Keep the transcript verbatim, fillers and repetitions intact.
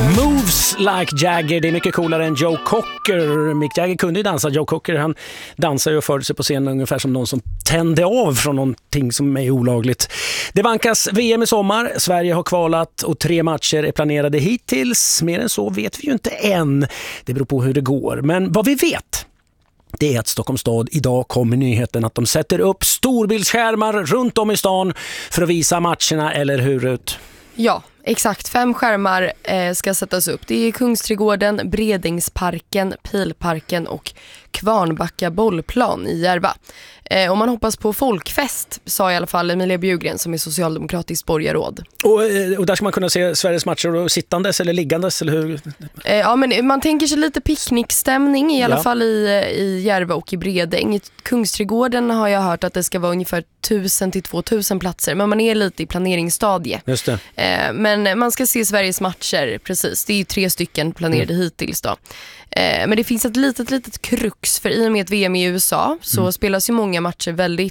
Moves like Jagger, det är mycket coolare än Joe Cocker. Mick Jagger kunde ju dansa, Joe Cocker han dansar ju och förde sig på scenen ungefär som någon som tände av från någonting som är olagligt. Det vankas V M i sommar, Sverige har kvalat och tre matcher är planerade hittills. Mer än så vet vi ju inte än, det beror på hur det går. Men vad vi vet, det är att Stockholms stad idag kommer nyheten att de sätter upp storbildsskärmar runt om i stan för att visa matcherna, eller hur ut? Ja, exakt. Fem skärmar eh, ska sättas upp. Det är Kungsträdgården, Bredingsparken, Pilparken och Kvarnbacka bollplan i Järva. Eh, om man hoppas på folkfest, sa i alla fall Emilia Bjurgren som är socialdemokratiskt borgarråd. Och, och där ska man kunna se Sveriges matcher och sittandes eller liggandes, eller hur? Eh, ja, men man tänker sig lite picknickstämning i alla ja. fall i, i Järva och i Bredäng. I Kungsträdgården har jag hört att det ska vara ungefär tusen till tvåtusen platser, men man är lite i planeringsstadie. Just det. Eh, men man ska se Sveriges matcher, precis. Det är ju tre stycken planerade mm. hittills då. Eh, men det finns ett litet, litet krux, för i och med ett V M i U S A så mm. spelas ju många matcher väldigt